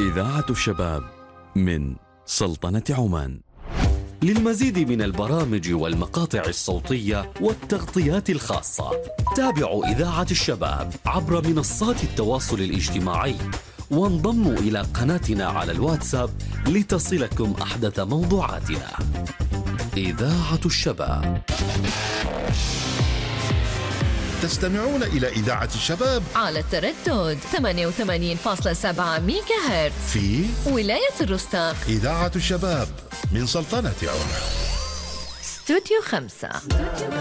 إذاعة الشباب من سلطنة عمان. للمزيد من البرامج والمقاطع الصوتية والتغطيات الخاصة تابعوا إذاعة الشباب عبر منصات التواصل الاجتماعي، وانضموا إلى قناتنا على الواتساب لتصلكم أحدث موضوعاتنا. إذاعة الشباب. تستمعون إلى إذاعة الشباب على التردد 88.7 ميجا هرتز في ولاية الرستاق. إذاعة الشباب من سلطنة عمان. استوديو 5.